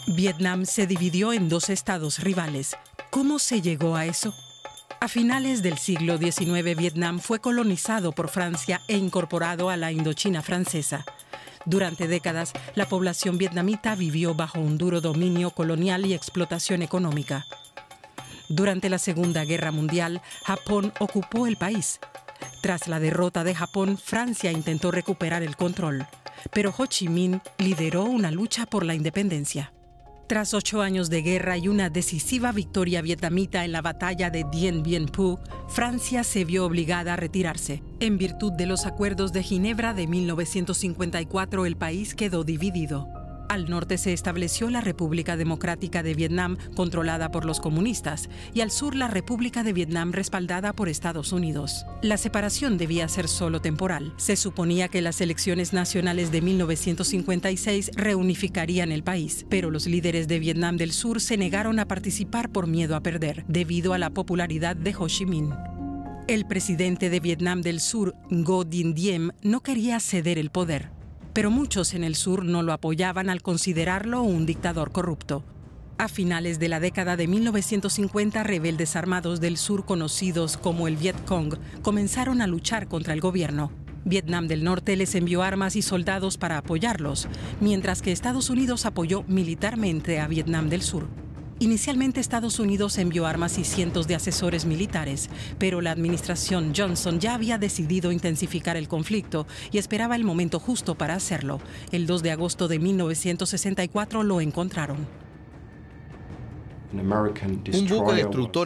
Vietnam se dividió en dos estados rivales. ¿Cómo se llegó a eso? A finales del siglo XIX, Vietnam fue colonizado por Francia e incorporado a la Indochina francesa. Durante décadas, la población vietnamita vivió bajo un duro dominio colonial y explotación económica. Durante la Segunda Guerra Mundial, Japón ocupó el país. Tras la derrota de Japón, Francia intentó recuperar el control, pero Ho Chi Minh lideró una lucha por la independencia. Tras 8 años de guerra y una decisiva victoria vietnamita en la batalla de Dien Bien Phu, Francia se vio obligada a retirarse. En virtud de los acuerdos de Ginebra de 1954, el país quedó dividido. Al norte se estableció la República Democrática de Vietnam, controlada por los comunistas, y al sur la República de Vietnam, respaldada por Estados Unidos. La separación debía ser solo temporal. Se suponía que las elecciones nacionales de 1956 reunificarían el país, pero los líderes de Vietnam del Sur se negaron a participar por miedo a perder, debido a la popularidad de Ho Chi Minh. El presidente de Vietnam del Sur, Ngo Dinh Diem, no quería ceder el poder, pero muchos en el sur no lo apoyaban al considerarlo un dictador corrupto. A finales de la década de 1950, rebeldes armados del sur conocidos como el Viet Cong comenzaron a luchar contra el gobierno. Vietnam del Norte les envió armas y soldados para apoyarlos, mientras que Estados Unidos apoyó militarmente a Vietnam del Sur. Inicialmente Estados Unidos envió armas y cientos de asesores militares, pero la administración Johnson ya había decidido intensificar el conflicto y esperaba el momento justo para hacerlo. El 2 de agosto de 1964 lo encontraron. Un buque destructor